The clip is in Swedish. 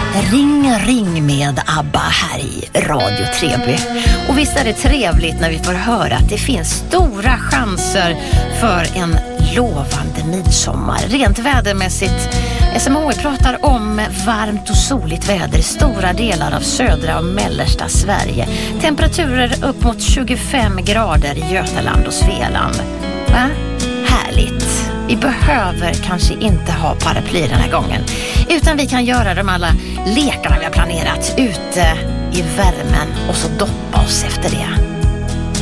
Ring, ring med ABBA här i Radio Treby. Och visst är det trevligt när vi får höra att det finns stora chanser för en lovande midsommar. Rent vädermässigt, SMHI pratar om varmt och soligt väder i stora delar av södra och mellersta Sverige. Temperaturer upp mot 25 grader i Götaland och Svealand. Va? Härligt. Vi behöver kanske inte ha paraply den här gången, utan vi kan göra de alla lekarna vi har planerat ute i värmen och så doppa oss efter det.